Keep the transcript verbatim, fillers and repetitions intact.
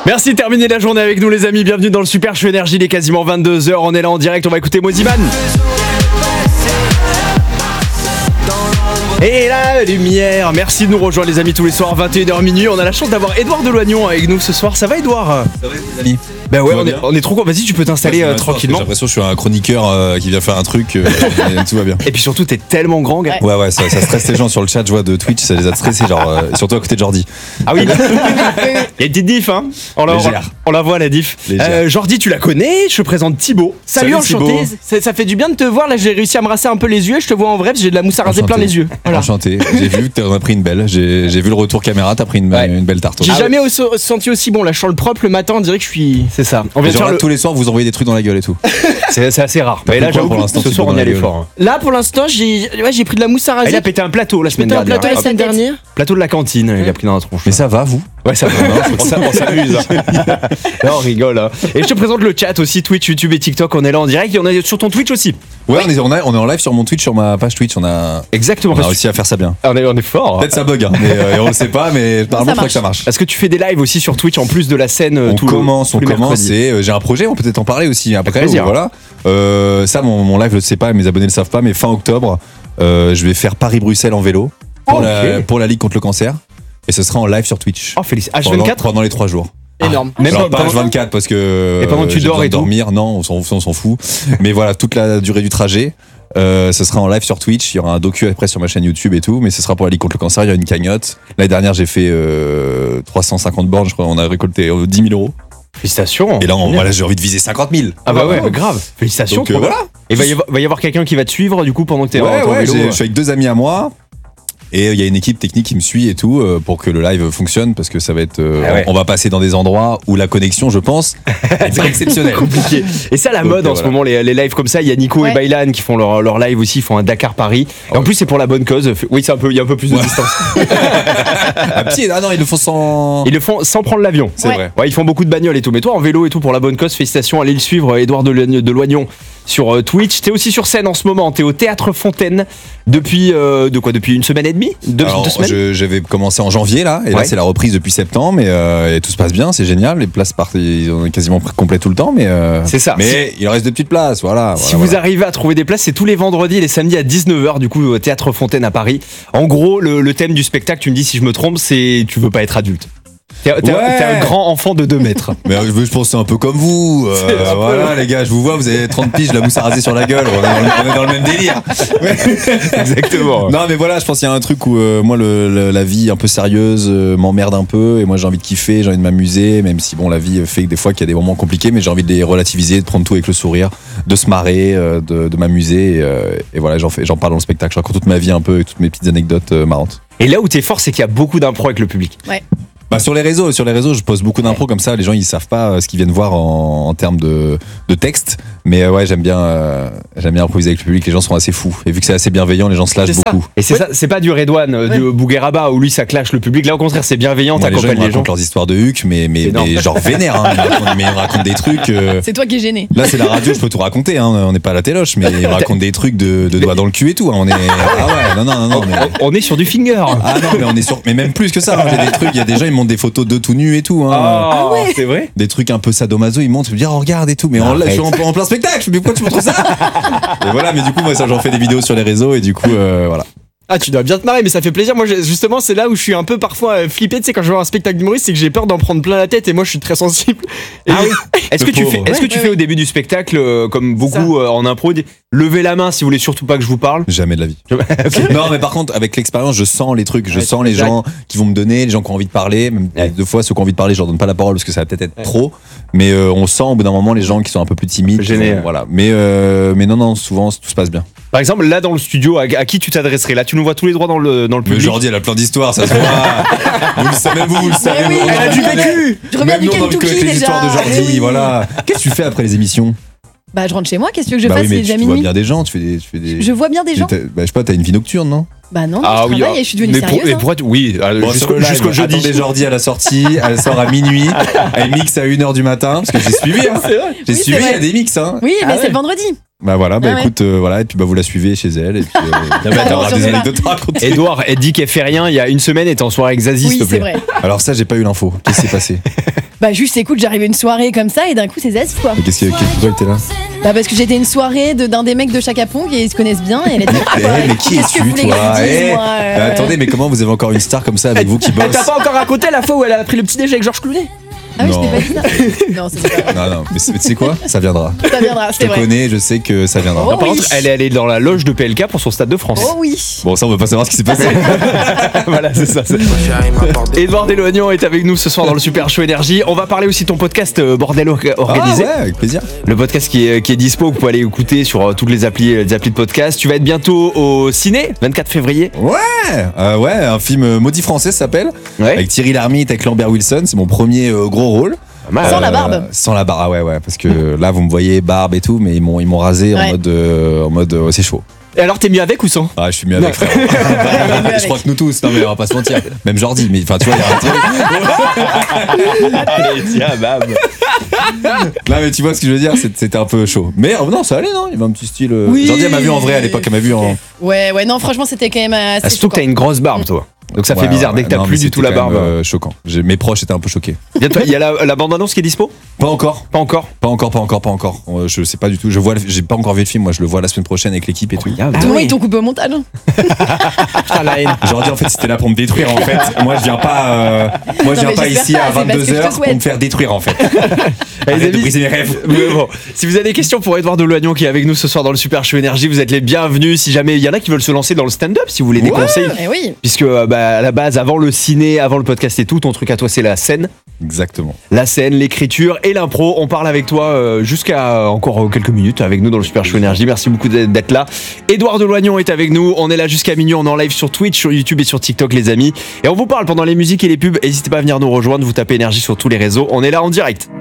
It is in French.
Merci de terminer la journée avec nous les amis, bienvenue dans le Super Show Énergie, il est quasiment vingt-deux heures, on est là en direct, on va écouter Moziman. Et la lumière, merci de nous rejoindre les amis tous les soirs, vingt et une heures minuit. On a la chance d'avoir Edouard Deloignon avec nous ce soir. Ça va Edouard? Ça va les amis? Bah ouais, on est, on est trop content. Vas-y, tu peux t'installer ouais, euh, tranquillement. J'ai l'impression que je suis un chroniqueur euh, qui vient faire un truc, euh, et tout va bien. Et puis surtout, t'es tellement grand, gars. Ouais, ouais, ça, ça stresse les gens sur le chat, je vois de Twitch, ça les a stressés, genre, euh, surtout à côté de Jordi. Ah oui, il y a une petite diff, hein. On la, on la voit, la diff. Euh, Jordi, tu la connais, je te présente Thibaut. Salut, Salut enchanté. Ça, ça fait du bien de te voir. Là, j'ai réussi à me rasser un peu les yeux. Je te vois en vrai, parce que j'ai de la mousse à raser plein les yeux. Voilà. Enchanté. J'ai vu que t'en as pris une belle. J'ai, j'ai vu le retour caméra, t'as pris une, ouais. une belle tarte. J'ai ah jamais ouais. senti aussi bon. Là, je sens le propre le matin, on dirait que je suis. C'est ça. On vient genre là, le... tous les soirs, vous envoyez des trucs dans la gueule et tout. c'est, c'est assez rare. Mais là, j'avoue, pour l'instant, ce soir, on y allait fort. Là, pour l'instant, j'ai, ouais, j'ai pris de la mousse à raser. Il a pété un plateau la semaine dernière. Un plateau la semaine dernière. Plateau de la cantine. Il a pris dans la tronche. Mais ça va, vous? Ouais, ça va. On s'amuse. Là, on rigole. Et je te présente le chat aussi, Twitch, YouTube et TikTok. On est là en direct. Et on est sur ton Twitch aussi. Ouais, on est, on, a, on est en live sur mon Twitch, sur ma page Twitch. On a exactement. On a réussi à faire ça bien. On est, on est fort. Peut-être ça bug, hein, mais euh, on le sait pas. Mais apparemment, je crois que ça marche. Est-ce que tu fais des lives aussi sur Twitch en plus de la scène? On tout commence, le, on commence. Et euh, j'ai un projet. On peut peut-être en parler aussi après. Ou, voilà. Euh, ça, mon, mon live, je le sais pas. Mes abonnés le savent pas. Mais fin octobre, euh, je vais faire Paris-Bruxelles en vélo pour, oh, la, okay. pour la Ligue contre le cancer. Et ce sera en live sur Twitch. Oh, félicitations. H vingt-quatre pendant, pendant les trois jours. Énorme. Ah, même alors, pas H vingt-quatre parce que. Et pendant que tu dors et dormir, tout. Non, on s'en, on s'en fout. Mais voilà, toute la durée du trajet. Euh, ce sera en live sur Twitch. Il y aura un docu après sur ma chaîne YouTube et tout. Mais ce sera pour la Ligue contre le cancer. Il y a une cagnotte. L'année dernière, j'ai fait euh, trois cent cinquante bornes. Je crois qu'on a récolté euh, dix mille euros. Félicitations. Et là, on, voilà, j'ai envie de viser cinquante mille. Ah bah ouais, ouais. grave. Félicitations. Donc, euh, voilà. Et va y, avoir, va y avoir quelqu'un qui va te suivre du coup pendant que t'es ouais, en ouais, vélo. Je suis avec deux amis à moi. Et il euh, y a une équipe technique qui me suit et tout euh, pour que le live fonctionne parce que ça va être euh, ah ouais. on va passer dans des endroits où la connexion je pense est exceptionnelle. Compliqué. Et ça la Donc, mode euh, en voilà. ce moment les, les lives comme ça, il y a Nico ouais. et Baylan qui font leur, leur live aussi, ils font un Dakar Paris. Et en plus c'est pour la bonne cause. Oui, c'est un peu il y a un peu plus de ouais. distance. À pied, ah non, ils le font sans Ils le font sans prendre l'avion. C'est ouais. vrai. Ouais, ils font beaucoup de bagnoles et tout. Mais toi en vélo et tout pour la bonne cause, félicitations, allez le suivre Edouard Deloignon sur euh, Twitch. T'es aussi sur scène en ce moment, t'es au Théâtre Fontaine depuis euh, de quoi depuis une semaine et demie, deux, Alors, deux semaines. Je, j'avais commencé en janvier là, et ouais. là c'est la reprise depuis septembre, et, euh, et tout se passe bien, c'est génial. Les places partent, ils ont quasiment complètes tout le temps, mais euh, c'est ça. Mais si, il reste de petites places, voilà. Si voilà, vous voilà. arrivez à trouver des places, c'est tous les vendredis et les samedis à dix-neuf heures du coup au Théâtre Fontaine à Paris. En gros, le, le thème du spectacle, tu me dis si je me trompe, c'est tu veux pas être adulte. T'es, t'es, ouais. t'es un grand enfant de deux mètres. Mais je pense que c'est un peu comme vous. Euh, voilà, les gars, je vous vois, vous avez trente piges, la mousse à raser sur la gueule. On est dans le, on est dans le même délire. Exactement. Non, mais voilà, je pense qu'il y a un truc où euh, moi, le, le, la vie un peu sérieuse euh, m'emmerde un peu. Et moi, j'ai envie de kiffer, j'ai envie de m'amuser. Même si, bon, la vie fait que des fois qu'il y a des moments compliqués, mais j'ai envie de les relativiser, de prendre tout avec le sourire, de se marrer, euh, de, de m'amuser. Et, euh, et voilà, j'en, fais, j'en parle dans le spectacle. Je raconte toute ma vie un peu et toutes mes petites anecdotes euh, marrantes. Et là où t'es fort, c'est qu'il y a beaucoup d'impro avec le public. Ouais. Bah sur les réseaux, sur les réseaux, je poste beaucoup d'impro comme ça. Les gens ils savent pas ce qu'ils viennent voir en, en termes de, de texte, mais euh, ouais j'aime bien, euh, j'aime bien improviser avec le public. Les gens sont assez fous et vu que c'est assez bienveillant, les gens se lâchent beaucoup. Et c'est ouais. ça, c'est pas du Redouane, ouais. du Bougueraba où lui ça clash le public. Là au contraire c'est bienveillant, ouais, t'accompagnes les gens. Ils racontent leurs histoires de Huck, mais mais, mais genre vénère. Hein, ils, racontent, mais ils racontent des trucs. Euh... C'est toi qui es gêné. Là c'est la radio, je peux tout raconter. Hein, on n'est pas à la téloche, mais ils racontent des trucs de, de doigts dans le cul et tout. Hein, on est ah ouais non non non. non mais... On est sur du finger. Ah non mais on est sur, mais même plus que ça. J'ai des trucs. Il y a des gens ils montent des photos de tout nu et tout. Hein. Ah ouais. C'est vrai. Des trucs un peu sadomaso, ils montent, je me dis oh, regarde et tout, mais en, là, je suis en, en plein spectacle. Je me dis pourquoi tu montres ça? Et voilà, mais du coup moi ça j'en fais des vidéos sur les réseaux et du coup euh, voilà. Ah tu dois bien te marrer mais ça fait plaisir. Moi justement c'est là où je suis un peu parfois flippé, tu sais quand je vois un spectacle d'humoriste c'est que j'ai peur d'en prendre plein la tête et moi je suis très sensible. Et ah oui. Est-ce que tu fais est-ce que tu fais au début du spectacle euh, comme beaucoup euh, en impro levez la main si vous voulez surtout pas que je vous parle? Jamais de la vie. Okay. Non mais par contre avec l'expérience je sens les trucs, je ouais, sens les gens qui vont me donner, les gens qui ont envie de parler, même ouais. deux fois ceux qui ont envie de parler je leur donne pas la parole parce que ça va peut-être être ouais. trop, mais euh, on sent au bout d'un moment les gens qui sont un peu plus timides, gênés, vont, voilà. Mais euh, mais non non souvent tout se passe bien. Par exemple, là dans le studio, à, à qui tu t'adresserais? Là, tu nous vois tous les droits dans le, dans le public. Mais Jordi, elle a plein d'histoires, ça se voit. Vous le savez, vous, vous le savez. Oui, elle a du vécu. Je reviens du Kentucky déjà. Les histoires de Jordi, oui. Voilà. Qu'est-ce que tu fais après les émissions? Bah, je rentre chez moi. Qu'est-ce que tu veux que je bah fasse? Oui, mais c'est tu, tu vois bien des gens. Tu fais des, tu fais des... Je vois bien des gens. Bah, je sais pas, t'as une vie nocturne, non? Bah non, ah, je oui, travaille ah, et je suis devenue sérieuse. Mais pour, hein. Oui, bon, jusqu'au, live, jusqu'au jeudi. Attendez Jordi à la sortie, elle sort à minuit, elle mixe à une heure du matin, parce que j'ai suivi, hein. C'est vrai. J'ai oui, suivi, il y a des mix, hein. Oui, mais ah c'est ouais. le vendredi. Bah voilà, bah Ah ouais. écoute, euh, voilà, et puis bah vous la suivez chez elle, et puis euh, Non, mais Ah, attends, non, des j'en ai anecdotes à raconter. Edouard, elle dit qu'elle fait rien il y a une semaine et t'es en soirée avec Zazie, Oui, s'il te c'est plaît. vrai. Alors ça, j'ai pas eu l'info. Qu'est-ce qui s'est passé? Bah juste, écoute, j'arrivais une soirée comme ça et d'un coup c'est Zaz quoi. Mais Qu'est-ce qui, pourquoi elle était là? Bah parce que j'étais une soirée de- d'un des mecs de Chaka Pong et ils se connaissent bien et elle était là. Eh, quoi. mais qui Qu'est-ce que es-tu, vous voulez que toi je dise, Eh, moi, euh, euh, Attendez, mais comment vous avez encore une star comme ça avec vous qui bosse? Elle t'a pas encore raconté la fois où elle a pris le petit déj avec Georges Clooney? Ah oui, je Non. t'ai pas dit ça. Non, c'est pas grave. Non, non, mais c'est- tu sais quoi? Ça viendra. Ça viendra, Je c'est te vrai. connais, je sais que ça viendra. Oh, Par oui. contre, elle est allée dans la loge de P L K pour son Stade de France. Oh oui. Bon, ça, on veut pas savoir ce qui s'est passé. Voilà, c'est ça. c'est- Edouard Deloignan est avec nous ce soir dans le Super Show Énergie. On va parler aussi de ton podcast euh, Bordel or- organisé. Ah ouais, avec plaisir. Le podcast qui est, qui est dispo, que vous pouvez aller écouter sur euh, toutes les applis, les applis de podcast. Tu vas être bientôt au ciné, vingt-quatre février. Ouais, euh, ouais, un film euh, Maudit Français ça s'appelle. Ouais. Avec Thierry Lhermitte, avec Lambert Wilson. C'est mon premier euh, gros rôle. Pas mal. Sans la barbe. Sans la barbe, ah ouais, ouais. Parce que là, vous me voyez barbe et tout, mais ils m'ont, ils m'ont rasé en Ouais. mode, euh, en mode euh, c'est chaud. Et alors, t'es mieux avec ou sans? Ah, je suis mieux avec Non. frère. mieux Je avec. crois que nous tous, non mais on va pas se mentir. Même Jordi, mais enfin, tu vois, il y a un Thierry. Allez, tiens, bam. Non, mais tu vois ce que je veux dire, c'est- c'était un peu chaud. Mais euh, non, ça allait, non? Il y avait un petit style. euh, Oui. Jordi, elle m'a vu en vrai à l'époque, elle m'a vu en. Ouais, ouais, non, franchement, c'était quand même assez. Ah, surtout que t'as choquant. une grosse barbe, toi. Donc ça Ouais, fait bizarre. ouais, Dès que t'as non, plus mais du c'était tout la quand barbe. même, euh, choquant. J'ai- Mes proches étaient un peu choqués. Bientôt, il y a la, la bande-annonce qui est dispo? Pas encore. Pas encore. Pas encore, pas encore, pas encore. Euh, Je sais pas du tout. Je vois, le- j'ai pas encore vu le film. Moi, je le vois la semaine prochaine avec l'équipe et tout. Ah, Tout le monde, ils t'ont coupé au montage. hein. putain, la haine. J'aurais dit en fait c'était là pour me détruire en fait. Moi je viens pas, euh, moi je Non, viens mais pas j'espère ici pas, à c'est parce que je vingt-deux te heures pour souhaite. me faire détruire en fait. Les Arrête de amis, briser mes rêves. mais bon, si vous avez des questions pour Edouard Deloignan qui est avec nous ce soir dans le Super Show Énergie, vous êtes les bienvenus. Si jamais il y en a qui veulent se lancer dans le stand-up, si vous voulez des Ouais. conseils, Eh oui. puisque euh, bah, à la base, avant le ciné, avant le podcast et tout, ton truc à toi c'est la scène, Exactement. la scène, l'écriture et l'impro. On parle avec toi euh, jusqu'à encore euh, quelques minutes avec nous dans le Super Show Énergie. Merci beaucoup d'être d'être là. Edouard Deloignan est avec nous. On est là jusqu'à minuit. On est en live sur Twitch, sur YouTube et sur TikTok, les amis. Et on vous parle pendant les musiques et les pubs. N'hésitez pas à venir nous rejoindre. Vous tapez Énergie sur tous les réseaux. On est là en direct.